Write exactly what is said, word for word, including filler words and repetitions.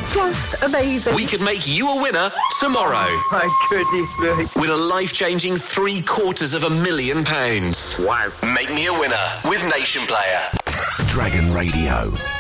just amazing. We could make you a winner tomorrow. My goodness me. Win a life-changing three quarters of a million pounds. Wow. Make me a winner with Nation Player. Dragon Radio.